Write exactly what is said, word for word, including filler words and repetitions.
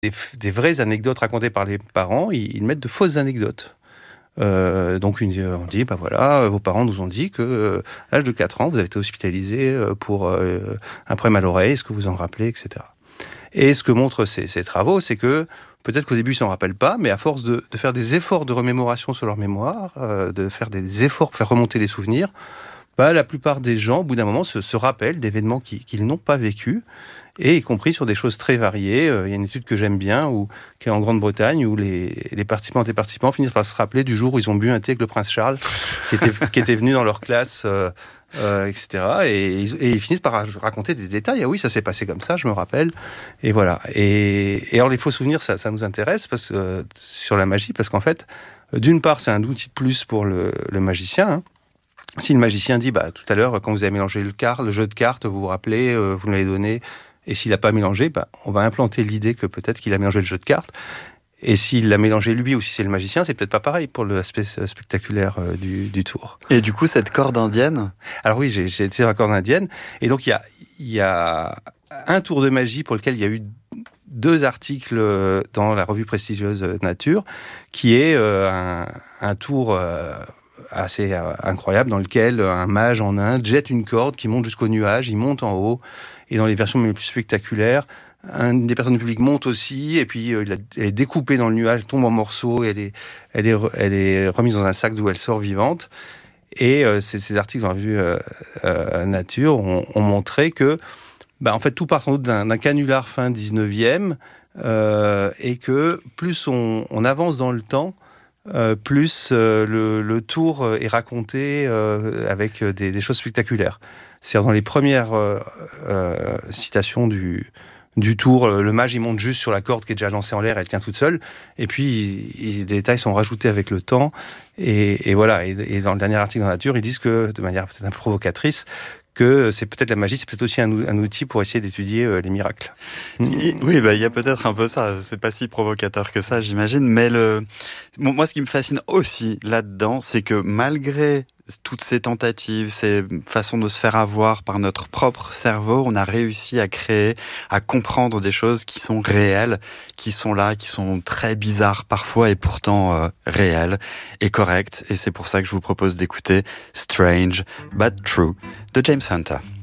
des, des vraies anecdotes racontées par les parents, ils, ils mettent de fausses anecdotes. Euh, donc une, on dit, bah voilà, vos parents nous ont dit que euh, à l'âge de quatre ans, vous avez été hospitalisé pour euh, un problème à l'oreille, est-ce que vous en rappelez, et cetera. Et ce que montrent ces, ces travaux, c'est que peut-être qu'au début, ils s'en rappellent pas, mais à force de, de faire des efforts de remémoration sur leur mémoire, euh, de faire des efforts pour faire remonter les souvenirs, bah, la plupart des gens, au bout d'un moment, se, se rappellent d'événements qui, qu'ils n'ont pas vécus, et y compris sur des choses très variées. Il y a une étude que j'aime bien, où, qui est en Grande-Bretagne, où les, les participantes et participants finissent par se rappeler du jour où ils ont bu un thé avec le prince Charles, qui était, qui était venu dans leur classe, euh, euh, et cetera. Et, et ils finissent par raconter des détails. Ah oui, ça s'est passé comme ça, je me rappelle. Et voilà. Et, et alors, les faux souvenirs, ça, ça nous intéresse parce que, euh, sur la magie, parce qu'en fait, d'une part, c'est un outil de plus pour le, le magicien, hein. Si le magicien dit, bah, tout à l'heure, quand vous avez mélangé le, car, le jeu de cartes, vous vous rappelez, euh, vous me l'avez donné, et s'il n'a pas mélangé, bah, on va implanter l'idée que peut-être qu'il a mélangé le jeu de cartes. Et s'il l'a mélangé lui, ou si c'est le magicien, c'est peut-être pas pareil pour l'aspect spectaculaire euh, du, du tour. Et du coup, cette corde indienne ? Alors oui, j'ai, j'ai été sur la corde indienne, et donc il y a, y a un tour de magie pour lequel il y a eu deux articles dans la revue prestigieuse Nature, qui est euh, un, un tour... Euh, assez euh, incroyable, dans lequel un mage en Inde jette une corde qui monte jusqu'au nuage, il monte en haut, et dans les versions les plus spectaculaires, un des personnes du public monte aussi, et puis euh, elle est découpée dans le nuage, elle tombe en morceaux, et elle est, elle est, elle est remise dans un sac d'où elle sort vivante. Et euh, ces, ces articles dans la revue euh, euh, Nature ont, ont montré que, bah, en fait, tout part sans doute d'un, d'un canular fin dix-neuvième, euh, et que plus on, on avance dans le temps, Euh, plus euh, le, le tour est raconté euh, avec des, des choses spectaculaires. C'est-à-dire dans les premières euh, euh, citations du, du tour, le mage il monte juste sur la corde qui est déjà lancée en l'air, elle tient toute seule, et puis il, il, des détails sont rajoutés avec le temps, et, et voilà. Et, et dans le dernier article dans Nature, ils disent que, de manière peut-être un peu provocatrice, que c'est peut-être la magie, c'est peut-être aussi un, un outil pour essayer d'étudier euh, les miracles. Oui, bah il y a peut-être un peu ça. C'est pas si provocateur que ça, j'imagine. Mais le, bon, moi, ce qui me fascine aussi là-dedans, c'est que malgré toutes ces tentatives, ces façons de se faire avoir par notre propre cerveau, on a réussi à créer, à comprendre des choses qui sont réelles, qui sont là, qui sont très bizarres parfois et pourtant euh, réelles et correctes. Et c'est pour ça que je vous propose d'écouter Strange but True de James Hunter.